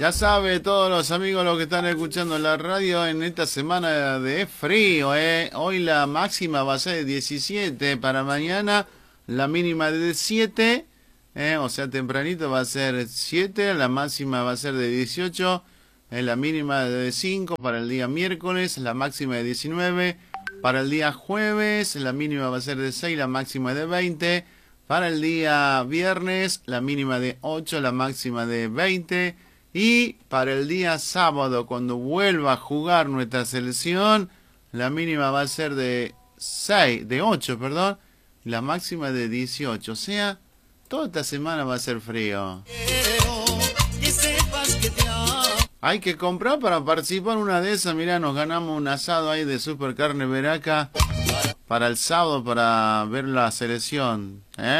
Ya sabe, todos los amigos los que están escuchando la radio en esta semana de frío, Hoy la máxima va a ser de 17, para mañana la mínima de 7, o sea, tempranito va a ser 7, la máxima va a ser de 18, la mínima de 5 para el día miércoles, la máxima de 19, para el día jueves la mínima va a ser de 6, la máxima de 20, para el día viernes la mínima de 8, la máxima de 20, y para el día sábado, cuando vuelva a jugar nuestra selección, la mínima va a ser de 8, perdón, la máxima de 18. O sea, toda esta semana va a ser frío. Hay que comprar para participar en una de esas. Mirá, nos ganamos un asado ahí de Super Carne Veraca para el sábado para ver la selección,